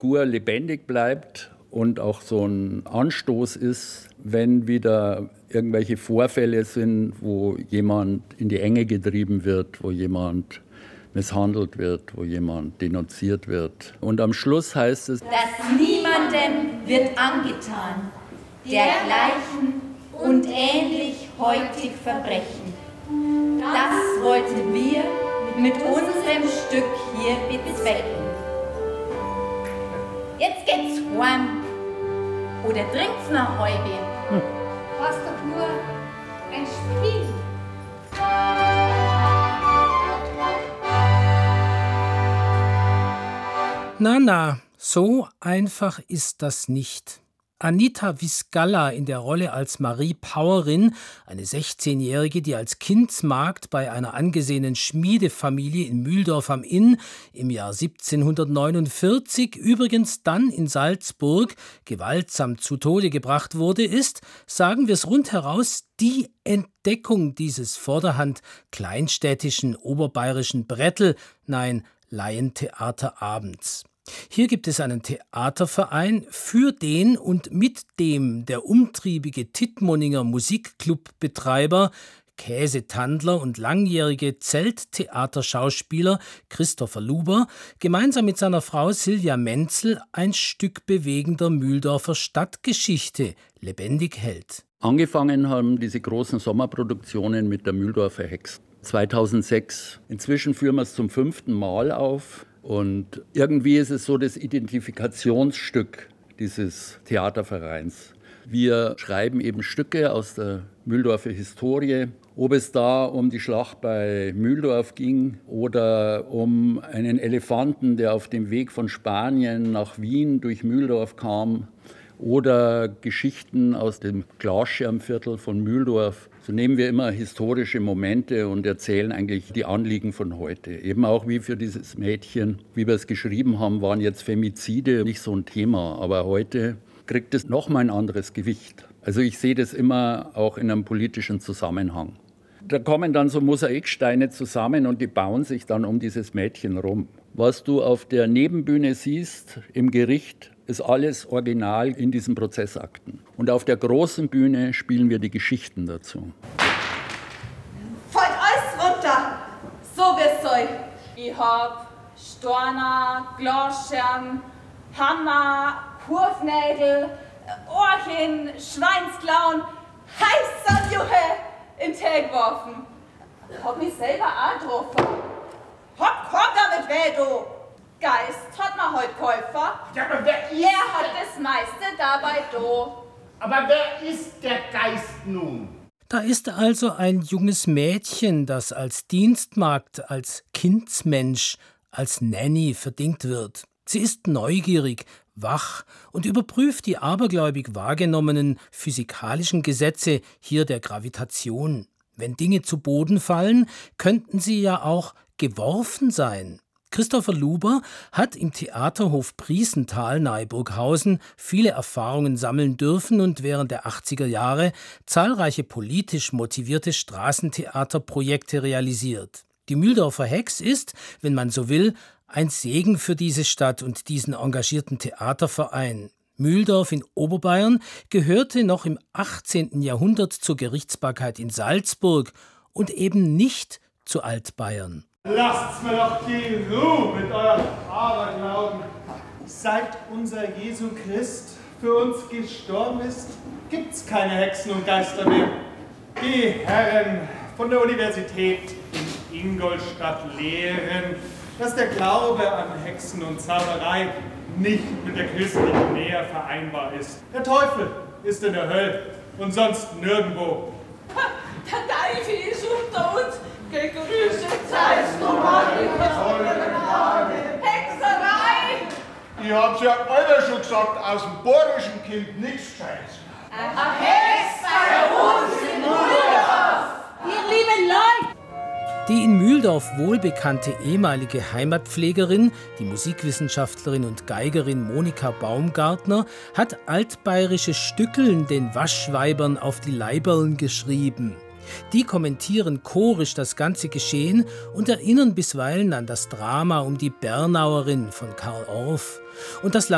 gut lebendig bleibt und auch so ein Anstoß ist, wenn wieder irgendwelche Vorfälle sind, wo jemand in die Enge getrieben wird, wo jemand misshandelt wird, wo jemand denunziert wird. Und am Schluss heißt es, dass niemandem wird angetan, dergleichen und ähnlich heutig Verbrechen. Das wollten wir mit unserem Stück hier bezwecken. Jetzt geht's heim. Oder trinkt's noch halbe? War's doch nur ein Spiel. Na, so einfach ist das nicht. Anita Viscalla in der Rolle als Marie Pauerin, eine 16-Jährige, die als Kindsmagd bei einer angesehenen Schmiedefamilie in Mühldorf am Inn im Jahr 1749, übrigens dann in Salzburg, gewaltsam zu Tode gebracht wurde, ist, sagen wir es rundheraus, die Entdeckung dieses vorderhand kleinstädtischen oberbayerischen Brettel, nein, Laientheaterabends. Hier gibt es einen Theaterverein, für den und mit dem der umtriebige Tittmoninger Musikclubbetreiber, Käsetandler und langjährige Zelttheaterschauspieler Christopher Luber gemeinsam mit seiner Frau Silvia Menzel ein Stück bewegender Mühldorfer Stadtgeschichte lebendig hält. Angefangen haben diese großen Sommerproduktionen mit der Mühldorfer Hex 2006. Inzwischen führen wir es zum 5. Mal auf. Und irgendwie ist es so das Identifikationsstück dieses Theatervereins. Wir schreiben eben Stücke aus der Mühldorfer Historie, ob es da um die Schlacht bei Mühldorf ging oder um einen Elefanten, der auf dem Weg von Spanien nach Wien durch Mühldorf kam, oder Geschichten aus dem Glasschermviertel von Mühldorf. So nehmen wir immer historische Momente und erzählen eigentlich die Anliegen von heute. Eben auch wie für dieses Mädchen, wie wir es geschrieben haben, waren jetzt Femizide nicht so ein Thema. Aber heute kriegt es nochmal ein anderes Gewicht. Also ich sehe das immer auch in einem politischen Zusammenhang. Da kommen dann so Mosaiksteine zusammen und die bauen sich dann um dieses Mädchen rum. Was du auf der Nebenbühne siehst im Gericht, ist alles original in diesen Prozessakten. Und auf der großen Bühne spielen wir die Geschichten dazu. Folgt alles runter, so wird's euch. Ich hab Storner, Glasscherm, Hammer, Hufnägel, Ohrchen, Schweinsklauen, heißer Juhe in Tee geworfen. Hab mich selber auch getroffen. Hopp damit weh, du! Geist hat man heute Käufer. Ja, aber wer ist Er hat das meiste dabei do. Aber wer ist der Geist nun? Da ist also ein junges Mädchen, das als Dienstmagd, als Kindsmensch, als Nanny verdingt wird. Sie ist neugierig, wach und überprüft die abergläubig wahrgenommenen physikalischen Gesetze, hier der Gravitation. Wenn Dinge zu Boden fallen, könnten sie ja auch geworfen sein. Christopher Luber hat im Theaterhof Priesental nahe Burghausen viele Erfahrungen sammeln dürfen und während der 80er Jahre zahlreiche politisch motivierte Straßentheaterprojekte realisiert. Die Mühldorfer Hex ist, wenn man so will, ein Segen für diese Stadt und diesen engagierten Theaterverein. Mühldorf in Oberbayern gehörte noch im 18. Jahrhundert zur Gerichtsbarkeit in Salzburg und eben nicht zu Altbayern. Lasst's mir doch die Ruhe mit eurem Aberglauben. Seit unser Jesu Christ für uns gestorben ist, gibt's keine Hexen und Geister mehr. Die Herren von der Universität in Ingolstadt lehren, dass der Glaube an Hexen und Zauberei nicht mit der christlichen Lehre vereinbar ist. Der Teufel ist in der Hölle und sonst nirgendwo. Der Teufel ist unter uns. Gegrüßet seist du, Hexerei! Ich hab's ja alle schon gesagt, aus dem Bohrischen Kind nichts Gescheites. Ein Hex bei uns in Mühldorf! Ihr lieben Leute! Die in Mühldorf wohlbekannte ehemalige Heimatpflegerin, die Musikwissenschaftlerin und Geigerin Monika Baumgartner, hat altbayerische Stückeln den Waschweibern auf die Leiberln geschrieben. Die kommentieren chorisch das ganze Geschehen und erinnern bisweilen an das Drama um die Bernauerin von Karl Orff und das